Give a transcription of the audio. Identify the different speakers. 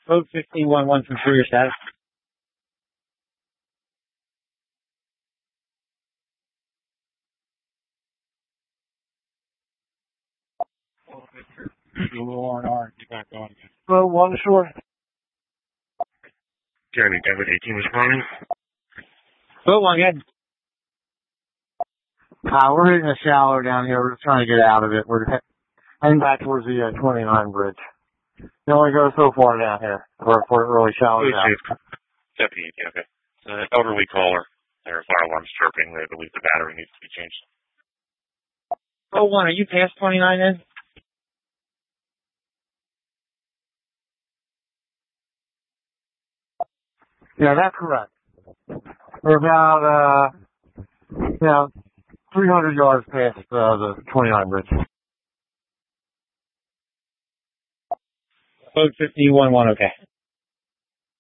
Speaker 1: Code 1511 from Courier status.
Speaker 2: R&R, get back on again.
Speaker 1: Code 1 short.
Speaker 3: Jeremy, David 18 responding.
Speaker 1: Code 1 again.
Speaker 4: We're hitting a shallow down here. We're just trying to get out of it. We're heading back towards the 29 bridge. You only go so far down here before it really shallows out.
Speaker 3: Deputy, okay. Elderly caller. Their fire alarm's chirping. They believe the battery needs to be changed.
Speaker 1: Code 1, are you past 29 then?
Speaker 4: Yeah, that's correct. We're about, 300 yards past the 29 bridge.
Speaker 1: Code 1511, okay.